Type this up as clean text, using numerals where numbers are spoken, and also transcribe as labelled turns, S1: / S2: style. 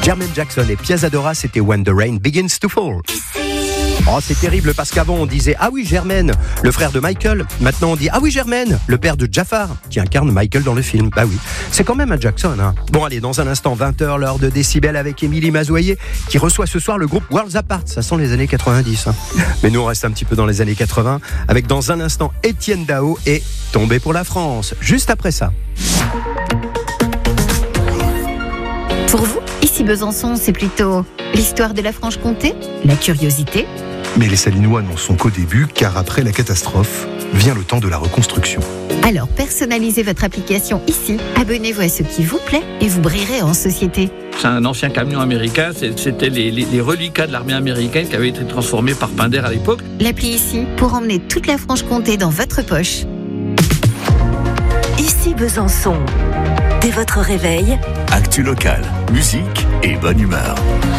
S1: Jermaine Jackson et Piazzadora, c'était When the Rain Begins to Fall. Oh, c'est terrible parce qu'avant on disait « Ah oui, Jermaine, le frère de Michael ». Maintenant on dit « Ah oui, Jermaine, le père de Jafar, qui incarne Michael dans le film ». Bah oui, c'est quand même un Jackson. Hein. Bon allez, dans un instant, 20h, l'heure de Décibel avec Émilie Mazoyer, qui reçoit ce soir le groupe Worlds Apart. Ça sent les années 90. Hein. Mais nous on reste un petit peu dans les années 80, avec dans un instant Étienne Dao et « Tombé pour la France ». Juste après ça.
S2: Pour vous, ici Besançon, c'est plutôt l'histoire de la Franche-Comté, la curiosité.
S3: Mais les Salinois n'en sont qu'au début, car après la catastrophe, vient le temps de la reconstruction.
S2: Alors personnalisez votre application ici, abonnez-vous à ce qui vous plaît et vous brillerez en société.
S4: C'est un ancien camion américain, c'était les reliquats de l'armée américaine qui avaient été transformés par Pinder à l'époque.
S2: L'appli ici pour emmener toute la Franche-Comté dans votre poche.
S5: Ici Besançon. Dès votre réveil,
S6: actu locale, musique et bonne humeur.